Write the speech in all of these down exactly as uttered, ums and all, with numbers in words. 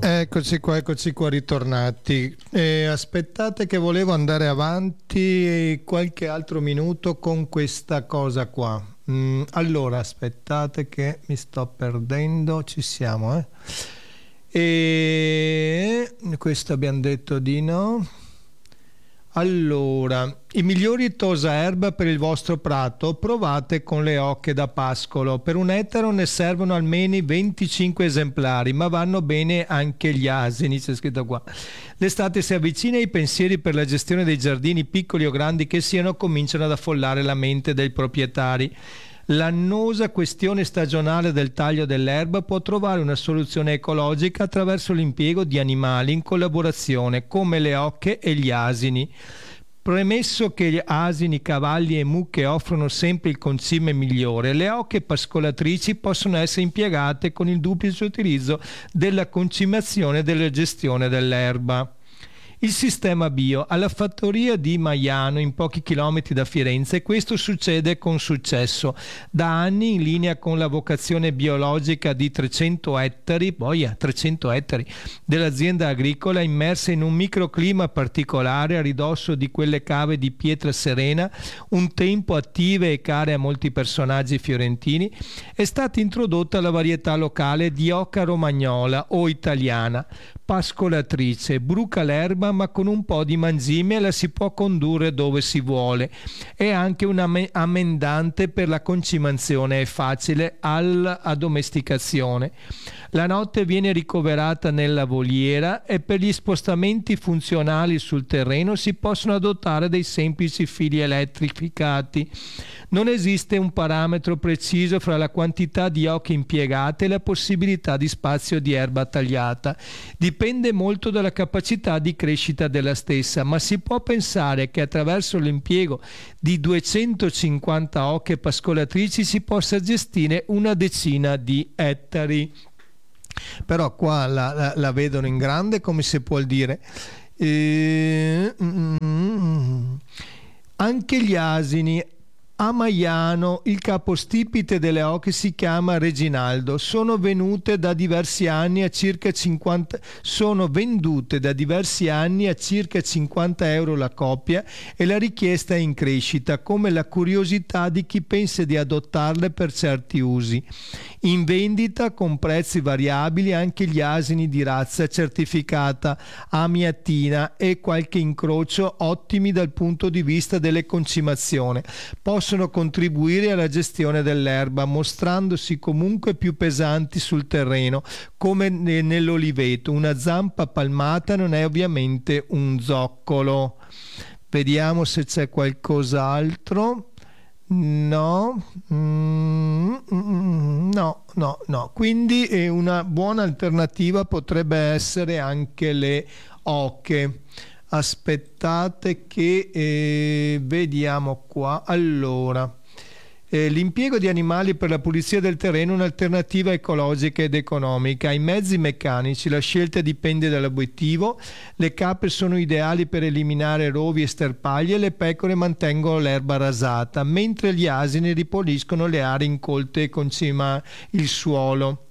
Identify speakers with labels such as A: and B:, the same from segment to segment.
A: Eccoci qua, eccoci qua ritornati. Eh, aspettate che volevo andare avanti qualche altro minuto con questa cosa qua. Mm, allora, aspettate che mi sto perdendo, ci siamo, eh. E questo abbiamo detto di no. Allora, i migliori tosaerba per il vostro prato provate con le oche da pascolo. Per un ettaro ne servono almeno venticinque esemplari, ma vanno bene anche gli asini, c'è scritto qua. L'estate si avvicina e i pensieri per la gestione dei giardini, piccoli o grandi che siano, cominciano ad affollare la mente dei proprietari. L'annosa questione stagionale del taglio dell'erba può trovare una soluzione ecologica attraverso l'impiego di animali in collaborazione, come le oche e gli asini. Premesso che gli asini, cavalli e mucche offrono sempre il concime migliore, le oche pascolatrici possono essere impiegate con il duplice utilizzo della concimazione e della gestione dell'erba. Il sistema bio. Alla fattoria di Maiano, in pochi chilometri da Firenze, questo succede con successo. Da anni, in linea con la vocazione biologica di trecento ettari, boia, trecento ettari, dell'azienda agricola, immersa in un microclima particolare a ridosso di quelle cave di pietra serena, un tempo attive e care a molti personaggi fiorentini, è stata introdotta la varietà locale di oca romagnola o italiana, pascolatrice, bruca l'erba ma con un po' di mangime la si può condurre dove si vuole. È anche un amendante per la concimazione, è facile all'addomesticazione. La notte viene ricoverata nella voliera e per gli spostamenti funzionali sul terreno si possono adottare dei semplici fili elettrificati. Non esiste un parametro preciso fra la quantità di oche impiegate e la possibilità di spazio di erba tagliata. Dipende molto dalla capacità di crescita della stessa, ma si può pensare che attraverso l'impiego di duecentocinquanta oche pascolatrici si possa gestire una decina di ettari. Però qua la, la, la vedono in grande, come si può dire. E... Mm-hmm. Anche gli asini. A Maiano il capostipite delle oche si chiama Reginaldo. Sono venute da diversi anni a circa cinquanta sono vendute da diversi anni a circa cinquanta euro la coppia e la richiesta è in crescita, come la curiosità di chi pensa di adottarle per certi usi. In vendita con prezzi variabili anche gli asini di razza certificata amiatina e qualche incrocio ottimi dal punto di vista delle concimazioni. Possono possono contribuire alla gestione dell'erba, mostrandosi comunque più pesanti sul terreno, come nell'oliveto. Una zampa palmata non è ovviamente un zoccolo. Vediamo se c'è qualcos'altro. No, mm, mm, no, no, no. Quindi eh, una buona alternativa potrebbe essere anche le oche. Aspettate che eh, vediamo qua. Allora, eh, l'impiego di animali per la pulizia del terreno è un'alternativa ecologica ed economica. Ai mezzi meccanici la scelta dipende dall'obiettivo. Le capre sono ideali per eliminare rovi e sterpaglie e le pecore mantengono l'erba rasata, mentre gli asini ripuliscono le aree incolte e concima il suolo.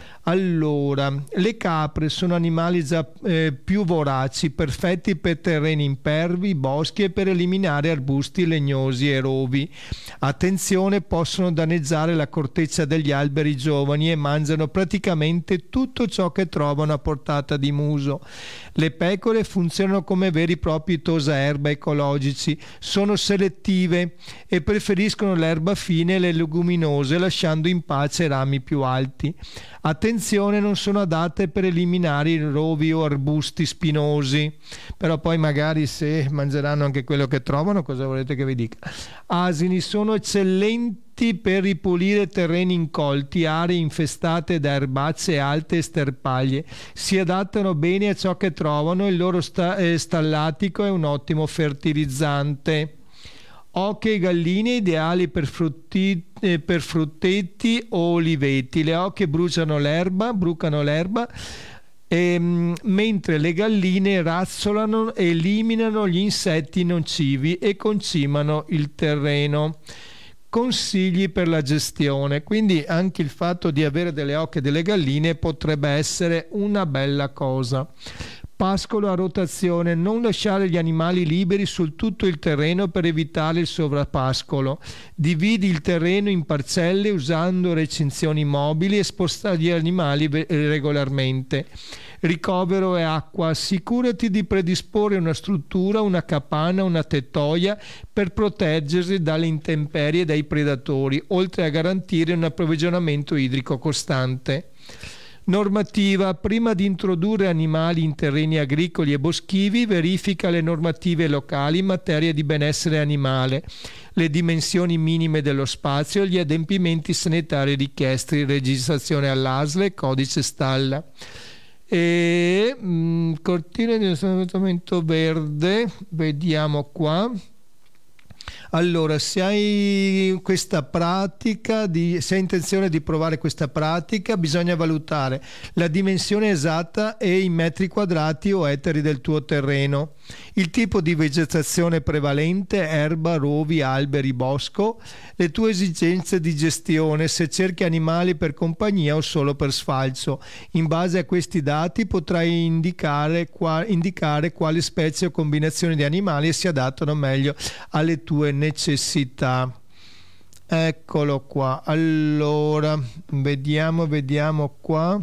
A: Allora, le capre sono animali già eh, più voraci, perfetti per terreni impervi, boschi e per eliminare arbusti legnosi e rovi. Attenzione, possono danneggiare la corteccia degli alberi giovani e mangiano praticamente tutto ciò che trovano a portata di muso. Le pecore funzionano come veri e propri tosaerba ecologici, sono selettive e preferiscono l'erba fine e le leguminose, lasciando in pace i rami più alti. Attenzione, non sono adatte per eliminare i rovi o arbusti spinosi, però poi magari se mangeranno anche quello che trovano, cosa volete che vi dica? Asini sono eccellenti per ripulire terreni incolti, aree infestate da erbacce alte e sterpaglie. Si adattano bene a ciò che trovano, il loro sta- eh, stallatico è un ottimo fertilizzante. Oche e galline ideali per, frutti, eh, per fruttetti o oliveti. Le oche bruciano l'erba, brucano l'erba, ehm, mentre le galline razzolano e eliminano gli insetti nocivi e concimano il terreno. consigli per la gestione. Quindi anche il fatto di avere delle oche e delle galline potrebbe essere una bella cosa. Pascolo a rotazione: non lasciare gli animali liberi su tutto il terreno per evitare il sovrappascolo. Dividi il terreno in parcelle usando recinzioni mobili e sposta gli animali regolarmente. Ricovero e acqua: assicurati di predisporre una struttura, una capanna, una tettoia per proteggersi dalle intemperie e dai predatori, oltre a garantire un approvvigionamento idrico costante. Normativa: prima di introdurre animali in terreni agricoli e boschivi, verifica le normative locali in materia di benessere animale, le dimensioni minime dello spazio, gli adempimenti sanitari richiesti, registrazione all'A S L E, codice stalla. E mh, cortile di assorbimento verde, vediamo qua. Allora, se hai questa pratica, di, se hai intenzione di provare questa pratica, bisogna valutare la dimensione esatta e i metri quadrati o ettari del tuo terreno, il tipo di vegetazione prevalente, erba, rovi, alberi, bosco, le tue esigenze di gestione, se cerchi animali per compagnia o solo per sfalcio. In base a questi dati potrai indicare, qua, indicare quali specie o combinazioni di animali si adattano meglio alle tue necessità. Eccolo qua. Allora, vediamo, vediamo qua.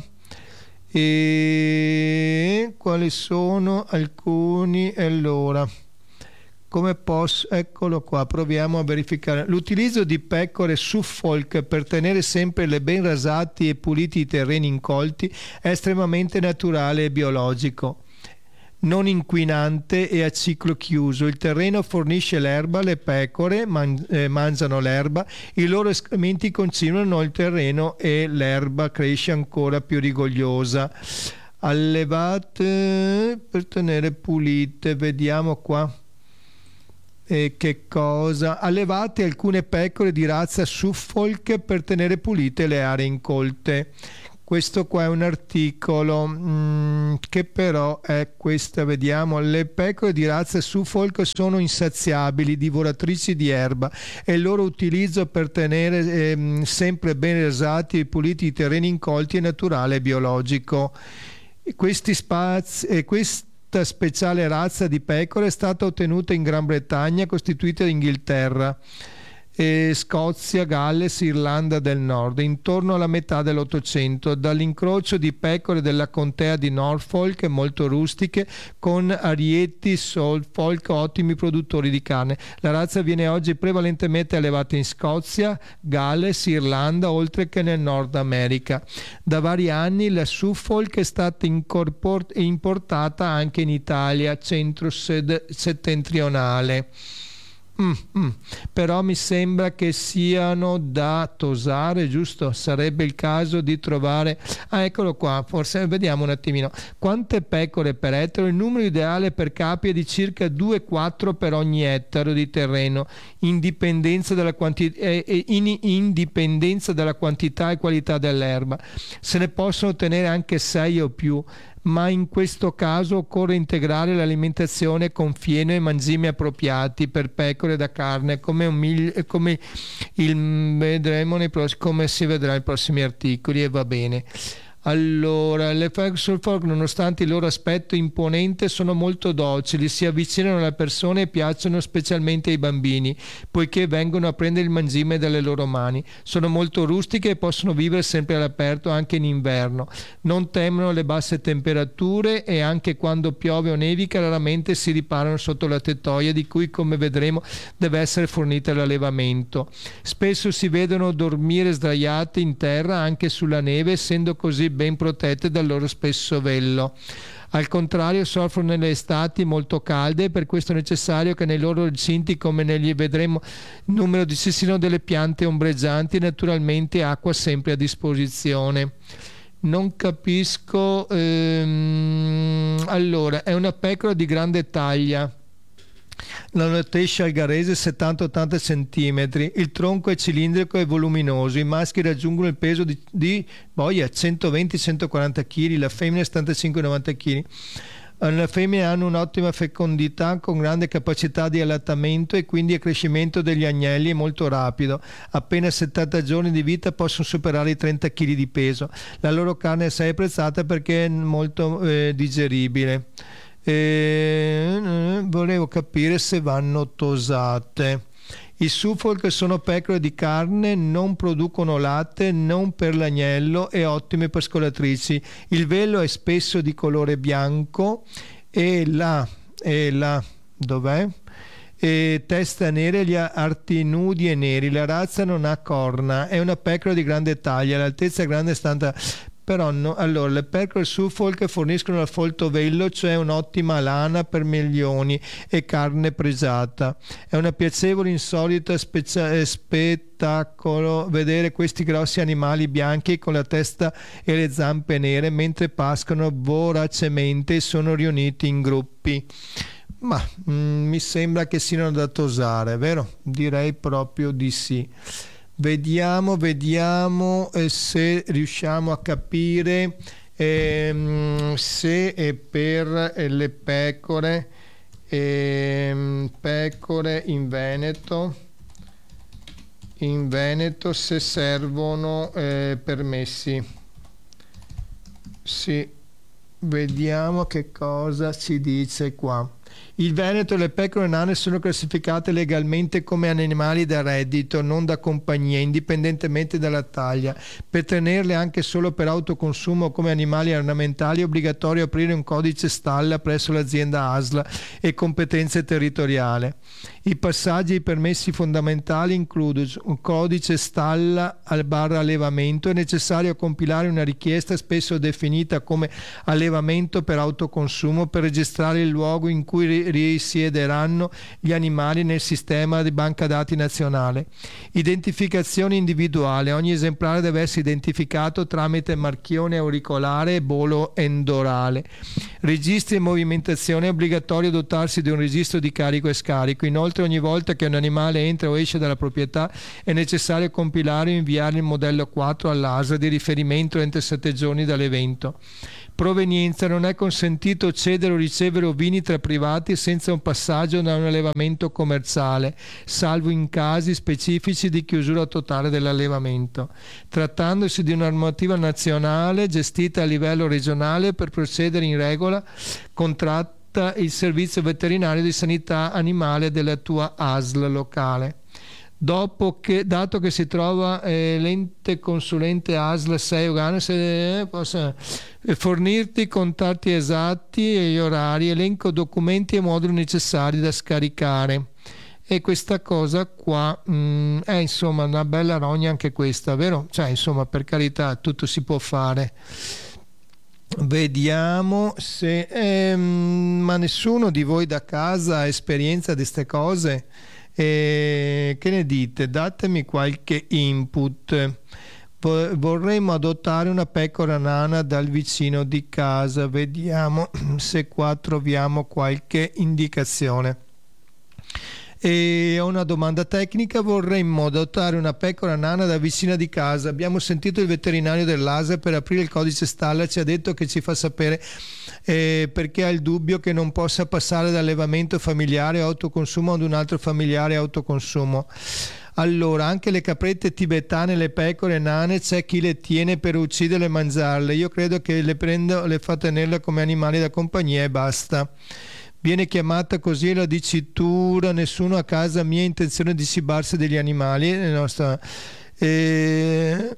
A: E quali sono alcuni? Allora, come posso? Eccolo qua, proviamo a verificare. L'utilizzo di pecore Suffolk per tenere sempre le ben rasati e puliti i terreni incolti è estremamente naturale e biologico, non inquinante e a ciclo chiuso. Il terreno fornisce l'erba, le pecore man- eh, mangiano l'erba, i loro escrementi considerano il terreno e l'erba cresce ancora più rigogliosa. Allevate per tenere pulite, vediamo qua. E che cosa? Allevate alcune pecore di razza Suffolk per tenere pulite le aree incolte. Questo qua è un articolo mh, che però è questa, vediamo. Le pecore di razza Suffolk sono insaziabili, divoratrici di erba, e il loro utilizzo per tenere eh, sempre ben rasati e puliti i terreni incolti è naturale e biologico. E questi spazi e questi Questa speciale razza di pecore è stata ottenuta in Gran Bretagna, costituita in Inghilterra, e Scozia, Galles, Irlanda del Nord, intorno alla metà dell'Ottocento, dall'incrocio di pecore della contea di Norfolk, molto rustiche, con Arieti, Suffolk, ottimi produttori di carne. La razza viene oggi prevalentemente allevata in Scozia, Galles, Irlanda, oltre che nel Nord America. Da vari anni la Suffolk è stata incorpor- importata anche in Italia centro-settentrionale. Mm, mm. Però mi sembra che siano da tosare, giusto? Sarebbe il caso di trovare. Ah, eccolo qua, forse vediamo un attimino. Quante pecore per ettaro? Il numero ideale per capi è di circa due quattro per ogni ettaro di terreno, indipendenza dalla quanti- eh, in indipendenza dalla quantità e qualità dell'erba. Se ne possono tenere anche sei o più, ma in questo caso occorre integrare l'alimentazione con fieno e mangimi appropriati per pecore da carne, come, un mil- come, il, vedremo nei pross- come si vedrà nei prossimi articoli, e va bene. Allora, le Suffolk, nonostante il loro aspetto imponente, sono molto docili, si avvicinano alle persone e piacciono specialmente ai bambini, poiché vengono a prendere il mangime dalle loro mani. Sono molto rustiche e possono vivere sempre all'aperto anche in inverno. Non temono le basse temperature e anche quando piove o nevica raramente si riparano sotto la tettoia, di cui, come vedremo, deve essere fornita l'allevamento. Spesso si vedono dormire sdraiate in terra anche sulla neve, essendo così ben protette dal loro spesso vello. Al contrario, soffrono nelle estati molto calde, per questo è necessario che nei loro recinti, come negli vedremo numero di, ci siano delle piante ombreggianti e naturalmente acqua sempre a disposizione. Non capisco. Ehm, allora, è una pecora di grande taglia. La Notescia algarese settanta ottanta centimetri, il tronco è cilindrico e voluminoso, i maschi raggiungono il peso di, di boia, centoventi centoquaranta chili, la femmina settantacinque novanta chili. Le femmine hanno un'ottima fecondità con grande capacità di allattamento e quindi il crescimento degli agnelli è molto rapido. Appena settanta giorni di vita possono superare i trenta chili di peso. La loro carne è assai apprezzata perché è molto eh, digeribile. E, volevo capire se vanno tosate. I Suffolk sono pecore di carne, non producono latte, non per l'agnello e ottime pascolatrici. Il velo è spesso di colore bianco e la, e la dov'è? E testa nera e gli arti nudi e neri. La razza non ha corna, è una pecora di grande taglia, l'altezza è grande stanta. Però no, allora le pecore Suffolk forniscono al folto vello, cioè un'ottima lana per milioni e carne pregiata. È una piacevole, insolita specia- spettacolo vedere questi grossi animali bianchi con la testa e le zampe nere mentre pascolano voracemente e sono riuniti in gruppi. Ma mm, mi sembra che siano da tosare, vero? Direi proprio di sì. Vediamo, vediamo eh, se riusciamo a capire ehm, se è per eh, le pecore, ehm, pecore in Veneto, in Veneto se servono eh, permessi. Sì, vediamo che cosa ci dice qua. Il Veneto e le pecore nane sono classificate legalmente come animali da reddito, non da compagnia, indipendentemente dalla taglia. Per tenerle anche solo per autoconsumo come animali ornamentali è obbligatorio aprire un codice stalla presso l'azienda A S L e competenze territoriali. I passaggi e i permessi fondamentali includono un codice stalla al barra allevamento. È necessario compilare una richiesta spesso definita come allevamento per autoconsumo per registrare il luogo in cui risiederanno gli animali nel sistema di banca dati nazionale. Identificazione individuale. Ogni esemplare deve essere identificato tramite marchione auricolare e bolo endorale. Registri e movimentazione. È obbligatorio dotarsi di un registro di carico e scarico. Inoltre, ogni volta che un animale entra o esce dalla proprietà è necessario compilare e inviare il modello quattro all'A S L di riferimento entro sette giorni dall'evento. Provenienza. Non è consentito cedere o ricevere ovini tra privati senza un passaggio da un allevamento commerciale, salvo in casi specifici di chiusura totale dell'allevamento. Trattandosi di una normativa nazionale gestita a livello regionale, per procedere in regola contratta il servizio veterinario di sanità animale della tua A S L locale. Dopo che, dato che si trova eh, l'ente consulente A S L sei Uganda, se eh, possa eh, fornirti i contatti esatti e gli orari, elenco documenti e moduli necessari da scaricare. E questa cosa qua mh, è insomma una bella rogna anche questa, vero? Cioè insomma, per carità, tutto si può fare. Vediamo se ehm, ma nessuno di voi da casa ha esperienza di queste cose. E che ne dite? Datemi qualche input. Vorremmo adottare una pecora nana dal vicino di casa. Vediamo se qua troviamo qualche indicazione. E ho una domanda tecnica. Vorremmo adottare una pecora nana da vicina di casa. Abbiamo sentito il veterinario dell'A S L per aprire il codice stalla, ci ha detto che ci fa sapere eh, perché ha il dubbio che non possa passare da allevamento familiare a autoconsumo ad un altro familiare autoconsumo. Allora, anche le caprette tibetane, le pecore nane, c'è chi le tiene per ucciderle e mangiarle. Io credo che le prendo, le fa tenerle come animali da compagnia e basta. Viene chiamata così la dicitura, nessuno a casa mia ha intenzione di cibarsi degli animali. Nostra, eh,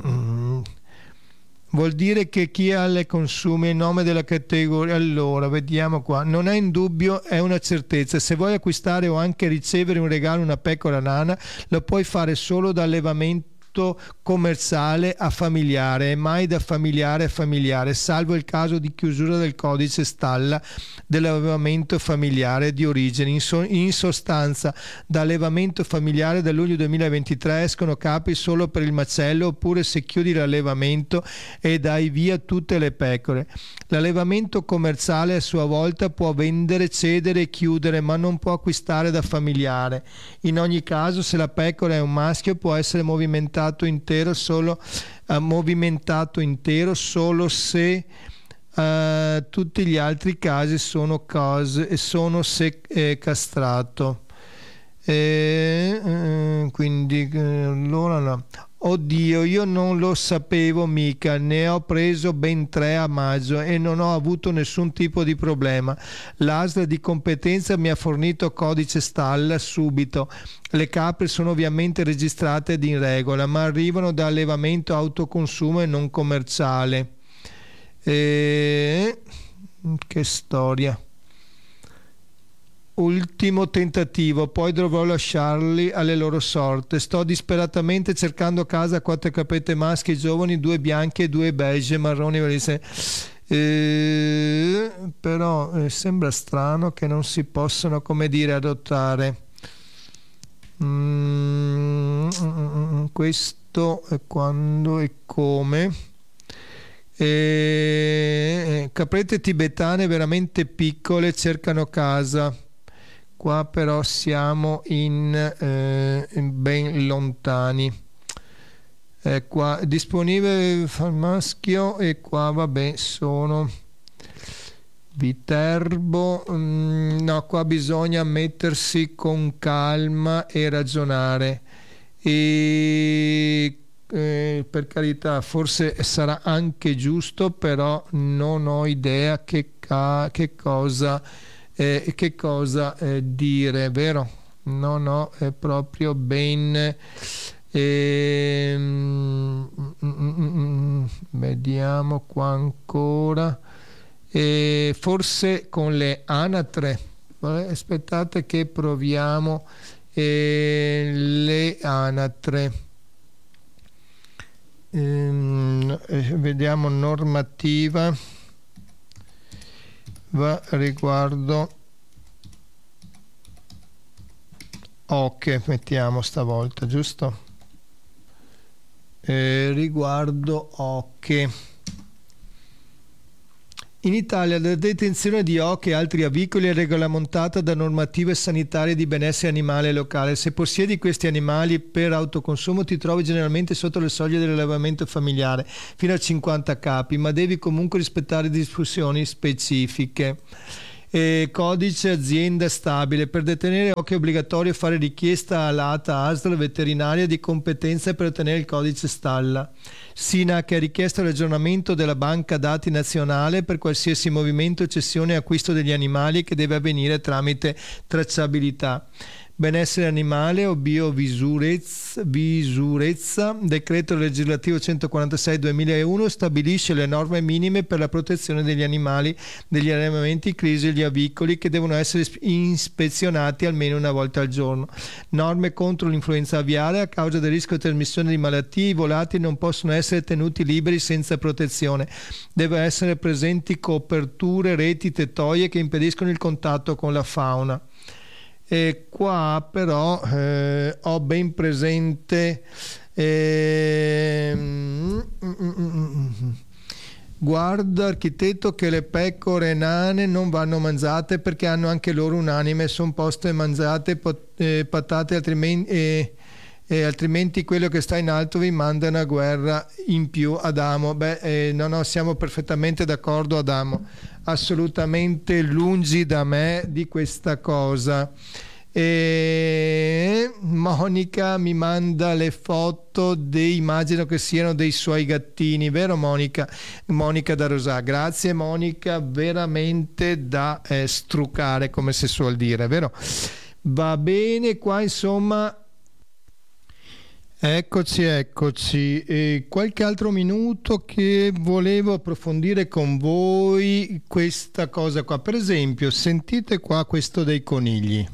A: vuol dire che chi ha le consumi in nome della categoria. Allora, vediamo qua. Non è in dubbio, è una certezza. Se vuoi acquistare o anche ricevere un regalo una pecora nana, lo puoi fare solo da allevamento commerciale a familiare e mai da familiare a familiare, salvo il caso di chiusura del codice stalla dell'allevamento familiare di origine. In, so- in sostanza, da allevamento familiare da luglio duemilaventitré escono capi solo per il macello, oppure se chiudi l'allevamento e dai via tutte le pecore. L'allevamento commerciale a sua volta può vendere, cedere e chiudere, ma non può acquistare da familiare. In ogni caso, se la pecora è un maschio, può essere movimentato intero solo eh, movimentato intero solo se Uh, tutti gli altri casi sono cose e sono se, eh, castrato. Eh, eh, quindi allora no. Oddio, io non lo sapevo mica, ne ho preso ben tre a maggio e non ho avuto nessun tipo di problema. L'A S L di competenza mi ha fornito codice stalla subito. Le capre sono ovviamente registrate ed in regola, ma arrivano da allevamento autoconsumo e non commerciale. E... che storia. Ultimo tentativo, poi dovrò lasciarli alle loro sorte. Sto disperatamente cercando casa a quattro capete maschi giovani, due bianchi e due beige marroni. Eh, però eh, sembra strano che non si possano, come dire, adottare. Mm, questo è quando e come. Eh, caprette tibetane veramente piccole cercano casa. Qua però siamo in, eh, in ben lontani. Eh, qua disponibile il maschio e qua vabbè sono Viterbo. Mm, no, qua bisogna mettersi con calma e ragionare. E eh, per carità, forse sarà anche giusto, però non ho idea che, ca- che cosa Eh, che cosa eh, dire, vero? No, no, è proprio ben... Eh, mm, mm, mm, vediamo qua ancora. Eh, forse con le anatre. Aspettate che proviamo eh, le anatre. Eh, vediamo normativa. Va riguardo oche, mettiamo stavolta, giusto? Eh, riguardo oche. In Italia la detenzione di oche e altri avicoli è regolamentata da normative sanitarie di benessere animale locale. Se possiedi questi animali per autoconsumo ti trovi generalmente sotto le soglie dell'allevamento familiare, fino a cinquanta capi, ma devi comunque rispettare disposizioni specifiche. E codice azienda stabile. Per detenere oche è obbligatorio fare richiesta all'A T A A S L veterinaria di competenza per ottenere il codice stalla. SINAC ha richiesto l'aggiornamento della banca dati nazionale per qualsiasi movimento, cessione e acquisto degli animali che deve avvenire tramite tracciabilità. Benessere animale o biovisurezza, visurezza, decreto legislativo centoquarantasei duemilauno stabilisce le norme minime per la protezione degli animali degli allevamenti crisi e gli avicoli che devono essere ispezionati almeno una volta al giorno. Norme contro l'influenza aviare a causa del rischio di trasmissione di malattie. I volatili non possono essere tenuti liberi senza protezione. Deve essere presenti coperture, reti, tettoie che impediscono il contatto con la fauna. E qua però eh, ho ben presente eh, mm, mm, mm, guarda architetto che le pecore nane non vanno mangiate perché hanno anche loro un'anima e sono poste mangiate pot- eh, patate altrimenti, eh, eh, altrimenti quello che sta in alto vi manda una guerra in più. Adamo, beh eh, no no siamo perfettamente d'accordo Adamo, assolutamente lungi da me di questa cosa. E Monica mi manda le foto dei, immagino che siano dei suoi gattini, vero Monica? Monica da Rosà, grazie Monica, veramente da eh, struccare, come si suol dire, vero? Va bene, qua insomma. Eccoci, eccoci. E qualche altro minuto che volevo approfondire con voi questa cosa qua. Per esempio, sentite qua questo dei conigli.